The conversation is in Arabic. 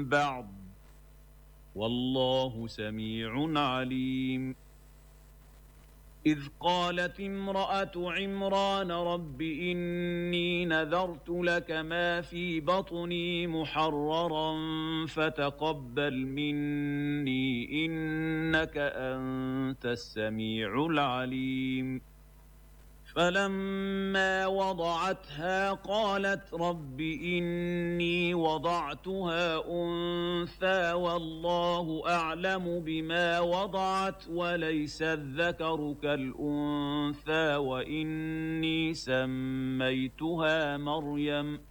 بعض والله سميع عليم. إذ قالت امرأة عمران رب إني نذرت لك ما في بطني محررا فتقبل مني إنك أنت السميع العليم. فلما وضعتها قالت رب إني وضعتها أنثى والله أعلم بما وضعت وليس الذكر كالأنثى وإني سميتها مريم